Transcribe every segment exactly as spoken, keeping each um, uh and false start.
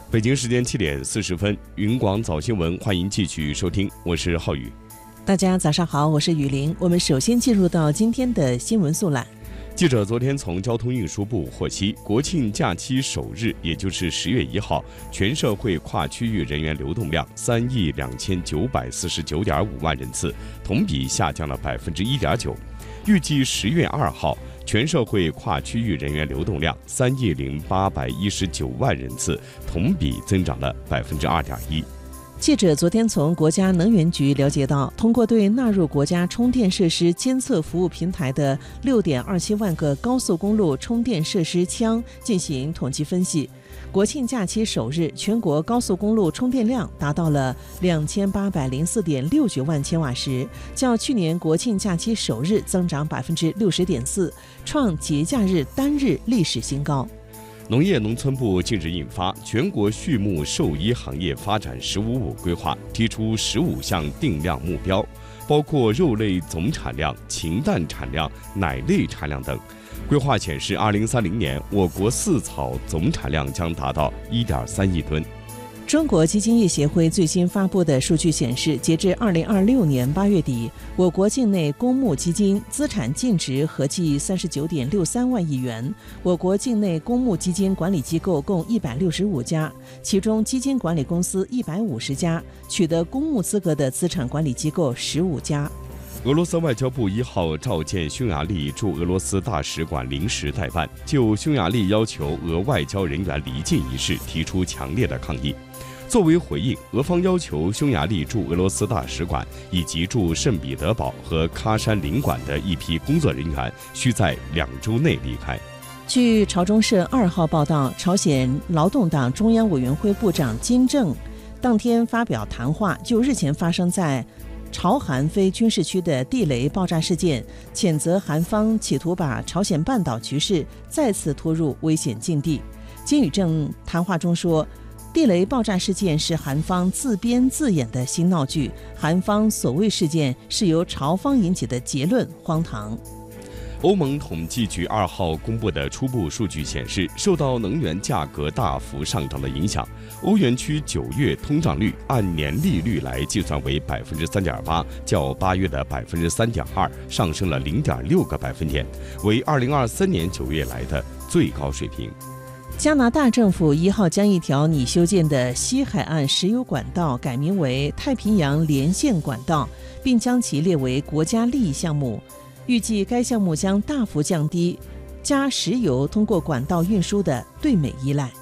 北京时间七点四十分，云广早新闻，欢迎继续收听，我是浩宇。 大家早上好，我是雨林。我们首先进入到今天的新闻速览。 记者昨天从交通运输部获悉，国庆假期首日，也就是十月一号，全社会跨区域人员流动量三亿两千九百四十九点五万人次，同比下降了百分之一点九。预计十月二号，全社会跨区域人员流动量三亿零八百一十九万人次，同比增长了百分之二点一。 记者昨天从国家能源局了解到，通过对纳入国家充电设施监测服务平台的 六点二七万个高速公路充电设施枪进行统计分析，国庆假期首日全国高速公路充电量达到了两千八百零四点六九万千瓦时，较去年国庆假期首日增长百分之六十点四，创节假日单日历史新高。 农业农村部近日印发《全国畜牧兽医行业发展“十五五”规划》，提出十五项定量目标，包括肉类总产量、禽蛋产量、奶类产量等。规划显示，二零三零年我国饲草总产量将达到一点三亿吨。 中国基金业协会最新发布的数据显示，截至二零二六年八月底，我国境内公募基金资产净值合计三十九点六三万亿元。我国境内公募基金管理机构共一百六十五家，其中基金管理公司一百五十家，取得公募资格的资产管理机构十五家。 俄罗斯外交部一号召见匈牙利驻俄罗斯大使馆临时代办，就匈牙利要求俄外交人员离境一事提出强烈的抗议。作为回应，俄方要求匈牙利驻俄罗斯大使馆以及驻圣彼得堡和喀山领馆的一批工作人员需在两周内离开。 据朝中社二号报道，朝鲜劳动党中央委员会部长金正当天发表谈话，就日前发生在朝韩非军事区的地雷爆炸事件，谴责韩方企图把朝鲜半岛局势再次拖入危险境地。金宇正谈话中说，地雷爆炸事件是韩方自编自演的新闹剧，韩方所谓事件是由朝方引起的结论荒唐。 欧盟统计局二号公布的初步数据显示，受到能源价格大幅上涨的影响，欧元区九月通胀率按年利率来计算为百分之三点八，较八月的百分之三点二上升了零点六个百分点，为二零二三年九月来的最高水平。 加拿大政府一号将一条拟修建的西海岸石油管道改名为太平洋连线管道，并将其列为国家利益项目。预计该项目将大幅降低加石油通过管道运输的对美依赖。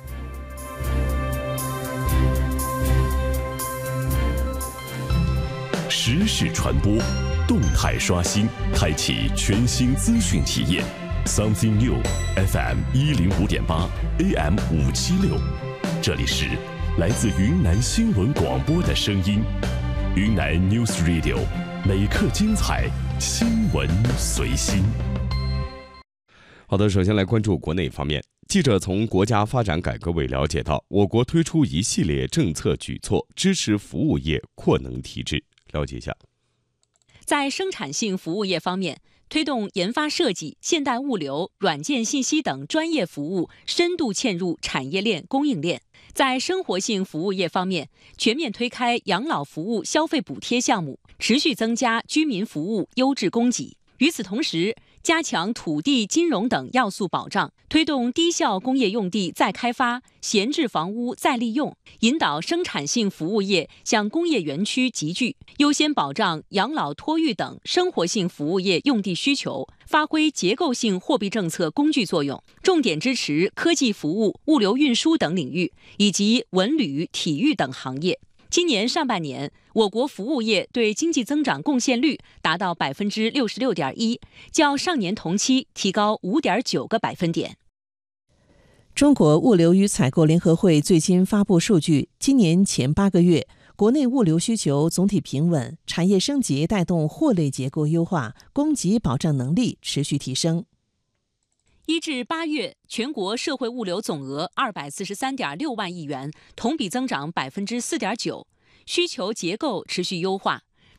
时事传播，动态刷新，开启全新资讯体验。Something New F M 一零五点八 A M 五七六，这里是来自云南新闻广播的声音，云南 News Radio， 每刻精彩，新闻随心。 好的，首先来关注国内方面。记者从国家发展改革委了解到，我国推出一系列政策举措，支持服务业扩能提质。了解一下。 在生产性服务业方面，推动研发设计、现代物流、软件信息等专业服务深度嵌入产业链供应链。在生活性服务业方面，全面推开养老服务消费补贴项目，持续增加居民服务优质供给。与此同时，加强土地、金融等要素保障，推动低效工业用地再开发、闲置房屋再利用，引导生产性服务业向工业园区集聚，优先保障养老、托育等生活性服务业用地需求，发挥结构性货币政策工具作用，重点支持科技服务、物流运输等领域，以及文旅、体育等行业。今年上半年，我国服务业对经济增长贡献率达到百分之六十六点一，较上年同期提高五点九个百分点。 中国物流与采购联合会最新发布数据，今年前八个月，国内物流需求总体平稳，产业升级带动货类结构优化，供给保障能力持续提升。 一至八月，全国社会物流总额二百四十三点六万亿元，同比增长百分之四点九，需求结构持续优化。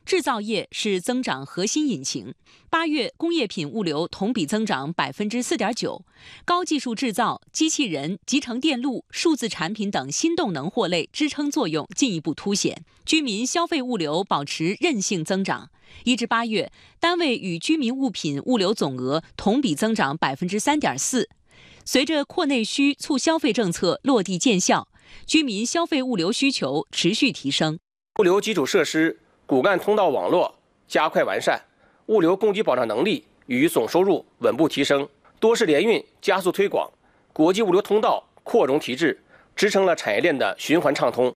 制造业是增长核心引擎。八月工业品物流同比增长百分之四点九，高技术制造、机器人、集成电路、数字产品等新动能货类支撑作用进一步凸显。居民消费物流保持韧性增长。一至八月，单位与居民物品物流总额同比增长百分之三点四。随着扩内需促消费政策落地见效，居民消费物流需求持续提升。 物流基础设施、骨干通道网络加快完善，物流供给保障能力与总收入稳步提升，多式联运加速推广，国际物流通道扩容提质，支撑了产业链的循环畅通。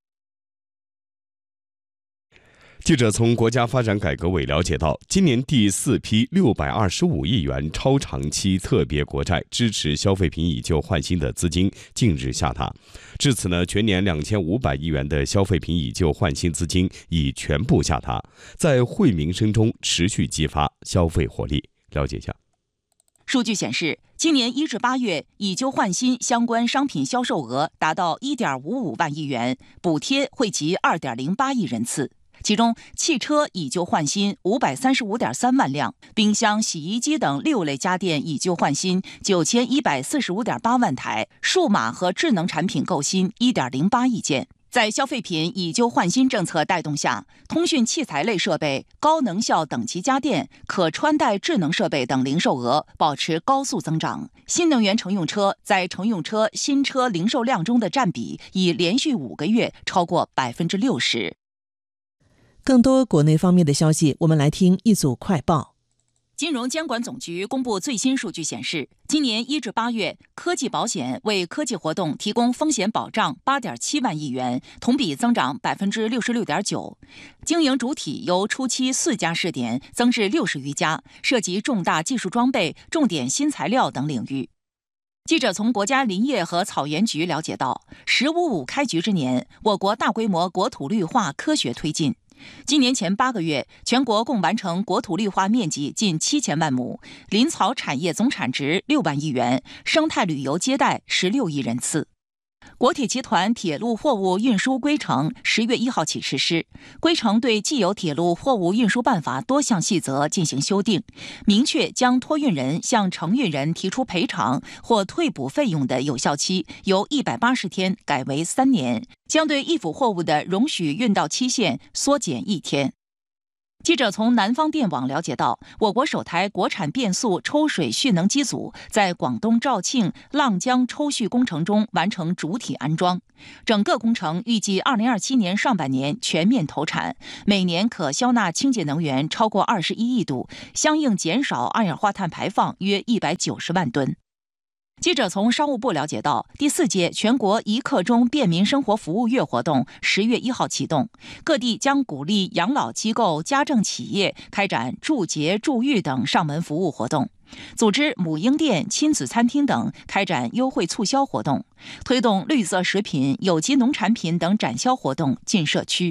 记者从国家发展改革委了解到，今年第四批六百二十五亿元超长期特别国债支持消费品以旧换新的资金近日下达，至此呢，全年两千五百亿元的消费品以旧换新资金已全部下达，在惠民生中持续激发消费活力。了解一下。 数据显示，今年一至八月以旧换新相关商品销售额达到一点五五万亿元，补贴惠及二点零八亿人次。其中，汽车以旧换新五百三十五点三万辆，冰箱、洗衣机等六类家电以旧换新九千一百四十五点八万台，数码和智能产品购新一点零八亿件。在消费品以旧换新政策带动下，通讯器材类设备、高能效等级家电、可穿戴智能设备等零售额保持高速增长。新能源乘用车在乘用车新车零售量中的占比已连续五个月超过百分之六十。 更多国内方面的消息，我们来听一组快报。 金融监管总局公布最新数据显示，今年一至八月，科技保险为科技活动提供风险保障八点七万亿元，同比增长百分之六十六点九。经营主体由初期四家试点增至六十余家，涉及重大技术装备、重点新材料等领域。记者从国家林业和草原局了解到，十五五开局之年，我国大规模国土绿化科学推进。今年前八个月，全国共完成国土绿化面积近七千万亩，林草产业总产值六万亿元，生态旅游接待十六亿人次。国铁集团铁路货物运输规程十月一号起实施，规程对既有铁路货物运输办法多项细则进行修订，明确将托运人向承运人提出赔偿或退补费用的有效期由一百八十天改为三年，将对易腐货物的容许运到期限缩减一天。记者从南方电网了解到，我国首台国产变速抽水蓄能机组在广东肇庆浪江抽蓄工程中完成主体安装，整个工程预计二零二七年上半年全面投产，每年可消纳清洁能源超过二十一亿度，相应减少二氧化碳排放约一百九十万吨。记者从商务部了解到，第四届全国一刻钟便民生活服务月活动十月一号启动，各地将鼓励养老机构、家政企业开展助洁、助育等上门服务活动，组织母婴店、亲子餐厅等开展优惠促销活动，推动绿色食品、有机农产品等展销活动进社区。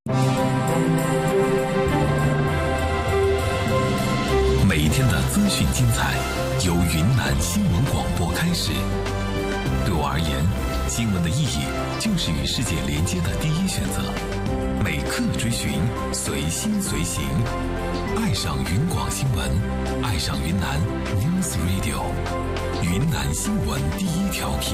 每一天的资讯精彩由云南新闻广播开始。对我而言，新闻的意义就是与世界连接的第一选择。每刻追寻，随心随行，爱上云广新闻，爱上云南 News Radio， 云南新闻第一调频。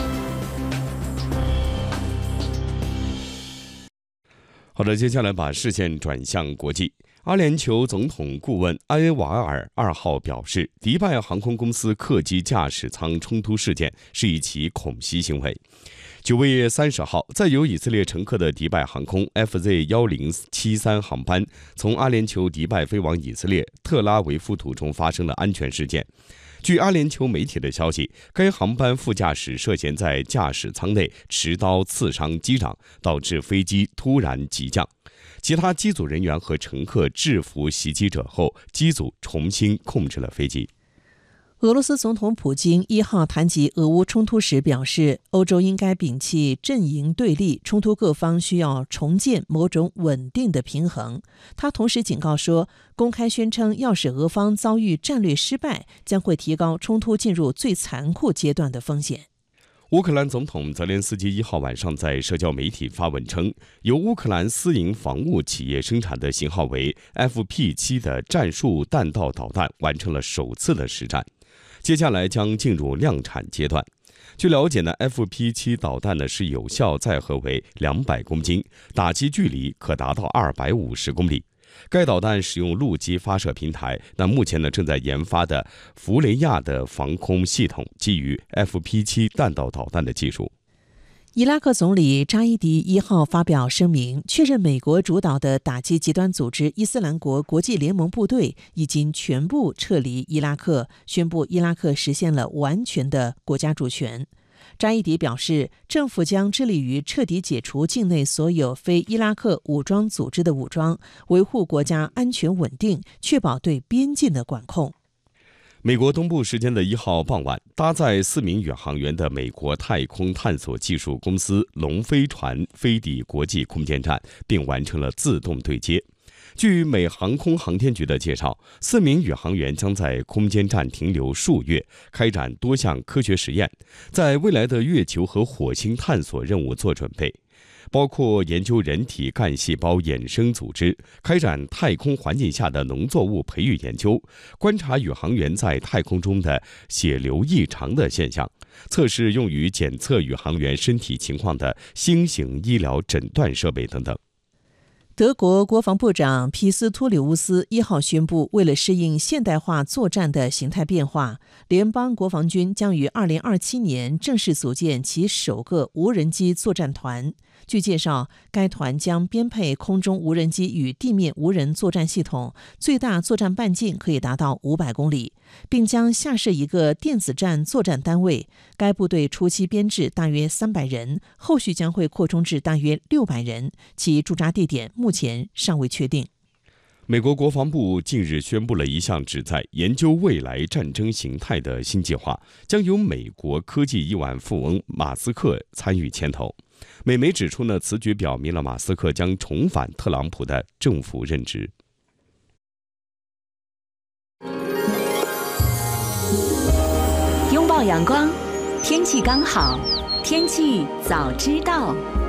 好的，接下来把视线转向国际。阿联酋总统顾问埃维瓦尔二号表示，迪拜航空公司客机驾驶舱冲突事件是一起恐袭行为。九月三十号，载有以色列乘客的迪拜航空 F Z 一零七三航班从阿联酋迪拜飞往以色列特拉维夫途中发生了安全事件。据阿联酋媒体的消息，该航班副驾驶涉嫌在驾驶舱内持刀刺伤机长，导致飞机突然急降。其他机组人员和乘客制服袭击者后，机组重新控制了飞机。 俄罗斯总统普京一号谈及俄乌冲突时表示，欧洲应该摒弃阵营对立，冲突各方需要重建某种稳定的平衡。他同时警告说，公开宣称要使俄方遭遇战略失败，将会提高冲突进入最残酷阶段的风险。 乌克兰总统泽连斯基一号晚上在社交媒体发文称，由乌克兰私营防务企业生产的型号为 F P 七 的战术弹道导弹完成了首次的实战，接下来将进入量产阶段。据了解呢 ，F P 七 导弹呢是有效载荷为两百公斤，打击距离可达到二百五十公里。该导弹使用陆基发射平台，那目前呢正在研发的弗雷亚的防空系统基于 F P 七 弹道导弹的技术。 伊拉克总理扎伊迪一号发表声明，确认美国主导的打击极端组织伊斯兰国国际联盟部队已经全部撤离伊拉克，宣布伊拉克实现了完全的国家主权。扎伊迪表示，政府将致力于彻底解除境内所有非伊拉克武装组织的武装，维护国家安全稳定，确保对边境的管控。 美国东部时间的一号傍晚，搭载四名宇航员的美国太空探索技术公司龙飞船飞抵国际空间站，并完成了自动对接。据美航空航天局的介绍，四名宇航员将在空间站停留数月，开展多项科学实验，在未来的月球和火星探索任务做准备，包括研究人体干细胞衍生组织，开展太空环境下的农作物培育研究，观察宇航员在太空中的血流异常的现象，测试用于检测宇航员身体情况的新型医疗诊断设备等等。 德国国防部长皮斯托里乌斯一号宣布，为了适应现代化作战的形态变化，联邦国防军将于二零二七年正式组建其首个无人机作战团。据介绍，该团将编配空中无人机与地面无人作战系统，最大作战半径可以达到五百公里，并将下设一个电子战作战单位。该部队初期编制大约三百人，后续将会扩充至大约六百人，其驻扎地点目前尚未确定。 美国国防部近日宣布了一项旨在研究未来战争形态的新计划，将由美国科技亿万富翁马斯克参与牵头。美媒指出呢，此举表明了马斯克将重返特朗普的政府任职。 拥抱阳光，天气刚好，天气早知道。